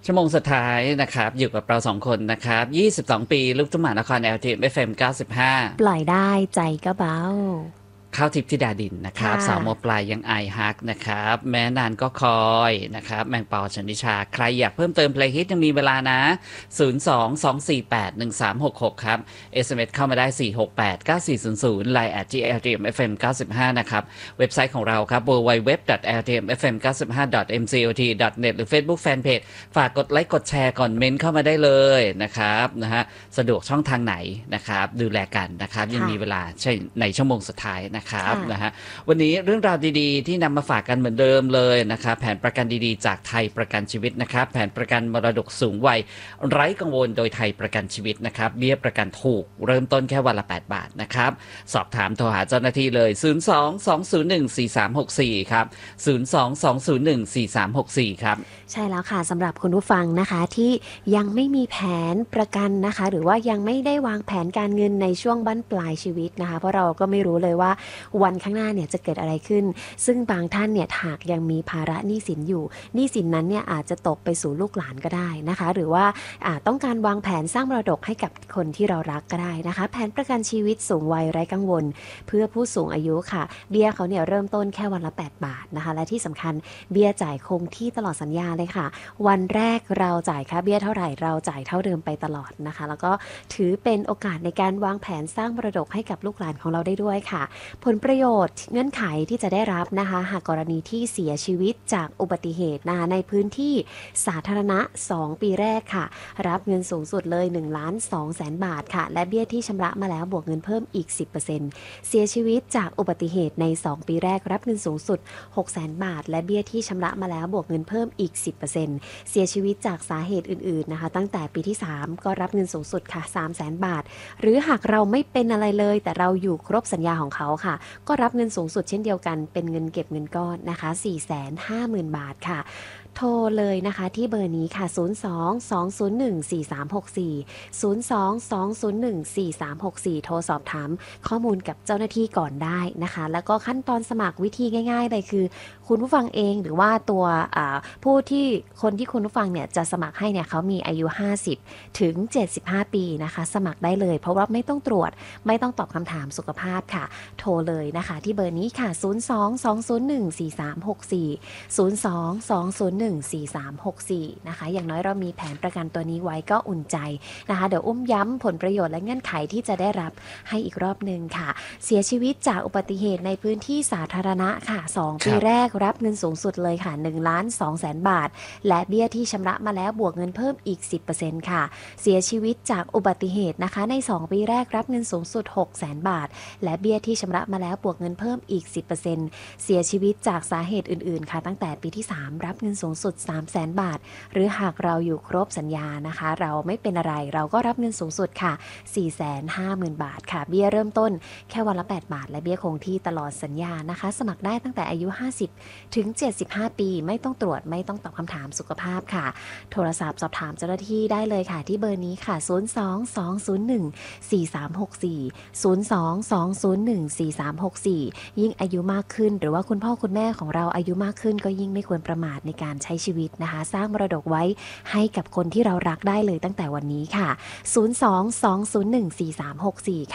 ชั่วโมงสุดท้ายนะครับอยู่กับเรา2คนนะครับ22ปีลูกทุ่งมหานคร LTM FM 95 ปล่อยได้ใจก็เบาข้าวทิพย์ธิดาดินนะคค่รับสาวมปะลายยังไอฮักนะครับแม้นานก็คอยนะครับแมงปอชนิชาใครอยากเพิ่มเติมเพลย์ฮิตยังมีเวลานะ02-248-1366ครับ SMS เข้ามาได้468-9400 Line @GLTMFM 95นะครับเว็บไซต์ของเราครับ www.ltmfm95.mcot.net หรือ Facebook Fanpage ฝากกดไลค์กดแชร์ก่อนเมนต์เข้ามาได้เลยนะครับนะฮะสะดวกช่องทางไหนนะครับดูแลกันนะครับยังมีเวลาใช่ในชั่วโมงสุดท้ายนะครับนะฮะวันนี้เรื่องราวดีๆที่นำมาฝากกันเหมือนเดิมเลยนะครับแผนประกันดีๆจากไทยประกันชีวิตนะครับแผนประกันมรดกสูงวัยไร้กังวลโดยไทยประกันชีวิตนะครับเบี้ยประกันถูกเริ่มต้นแค่วันละ8 บาทนะครับสอบถามโทรหาเจ้าหน้าที่เลย02-201-4364ครับ02-201-4364ครับใช่แล้วค่ะสำหรับคุณผู้ฟังนะคะที่ยังไม่มีแผนประกันนะคะหรือว่ายังไม่ได้วางแผนการเงินในช่วงบั้นปลายชีวิตนะคะเพราะเราก็ไม่รู้เลยว่าวันข้างหน้าเนี่ยจะเกิดอะไรขึ้นซึ่งบางท่านเนี่ยหากยังมีภาระหนี้สินอยู่หนี้สินนั้นเนี่ยอาจจะตกไปสู่ลูกหลานก็ได้นะคะหรือว่าต้องการวางแผนสร้างมรดกให้กับคนที่เรารักก็ได้นะคะแผนประกันชีวิตสูงวัยไร้กังวลเพื่อผู้สูงอายุค่ะเบี้ยเขาเนี่ยเริ่มต้นแค่วันละ8 บาทนะคะและที่สำคัญเบี้ยจ่ายคงที่ตลอดสัญญาเลยค่ะวันแรกเราจ่ายค่าเบี้ยเท่าไหร่เราจ่ายเท่าเดิมไปตลอดนะคะแล้วก็ถือเป็นโอกาสในการวางแผนสร้างมรดกให้กับลูกหลานของเราได้ด้วยค่ะผลประโยชน์เงื่อนไขที่จะได้รับนะคะหากกรณีที่เสียชีวิตจากอุบัติเหตุนะคะในพื้นที่สาธารณะ2 ปีแรกค่ะรับเงินสูงสุดเลย1,200,000 บาทค่ะและเบี้ยที่ชำระมาแล้วบวกเงินเพิ่มอีก 10%เสียชีวิตจากอุบัติเหตุใน2 ปีแรกรับเงินสูงสุด600,000 บาทและเบี้ยที่ชำระมาแล้วบวกเงินเพิ่มอีก 10%เสียชีวิตจากสาเหตุอื่นๆนะคะตั้งแต่ปีที่3ก็รับเงินสูงสุดค่ะ300,000 บาทหรือหากเราไม่เป็นอะไรเลยแต่เราอยู่ครบสัญญาของเขาค่ะก็รับเงินสูงสุดเช่นเดียวกันเป็นเงินเก็บเงินก้อนนะคะ450,000 บาทค่ะโทรเลยนะคะที่เบอร์นี้ค่ะ02-201-4364 02-201-4364 โทรสอบถามข้อมูลกับเจ้าหน้าที่ก่อนได้นะคะแล้วก็ขั้นตอนสมัครวิธีง่ายๆเลยคือคุณผู้ฟังเองหรือว่าตัวผู้ที่คนที่คุณผู้ฟังเนี่ยจะสมัครให้เนี่ยเขามีอายุ50ถึง75 ปีนะคะสมัครได้เลยเพราะว่าไม่ต้องตรวจไม่ต้องตอบคำถามสุขภาพค่ะโทรเลยนะคะที่เบอร์นี้ค่ะ02-201-4364 02-201-4364นะคะอย่างน้อยเรามีแผนประกันตัวนี้ไว้ก็อุ่นใจนะคะเดี๋ยวอุ้มย้ำผลประโยชน์และเงื่อนไขที่จะได้รับให้อีกรอบนึงค่ะเสียชีวิตจากอุบัติเหตุในพื้นที่สาธารณะค่ะ2 ปีแรกรับเงินสูงสุดเลยค่ะ1,200,000 บาทและเบี้ยที่ชำระมาแล้วบวกเงินเพิ่มอีก 10% ค่ะเสียชีวิตจากอุบัติเหตุนะคะใน2 ปีแรกรับเงินสูงสุด600,000 บาทและเบี้ยที่ชำระมาแล้วบวกเงินเพิ่มอีก 10% เสียชีวิตจากสาเหตุอื่นๆค่ะตั้งแต่ปีที่3รับเงินสูงสุด300,000 บาทหรือหากเราอยู่ครบสัญญานะคะเราไม่เป็นอะไรเราก็รับเงินสูงสุดค่ะ450,000 บาทค่ะเบี้ยเริ่มต้นแค่วันละ8 บาทและเบี้ยคงที่ตลอดสัญญานะคะสมัครได้ตั้งแต่อายุ50ถึง75 ปีไม่ต้องตรวจไม่ต้องตอบคำถามสุขภาพค่ะโทรศัพท์สอบถามเจ้าหน้าที่ได้เลยค่ะที่เบอร์นี้ค่ะ02-201-4364 02-201-4364ยิ่งอายุมากขึ้นหรือว่าคุณพ่อคุณแม่ของเราอายุมากขึ้นก็ยิ่งไม่ควรประมาทในการใช้ชีวิตนะคะสร้างมรดกไว้ให้กับคนที่เรารักได้เลยตั้งแต่วันนี้ค่ะ02-201-4364ค่ะ